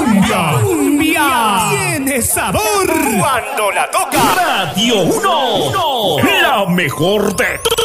cumbia tiene sabor cuando la toca Radio 1, la mejor de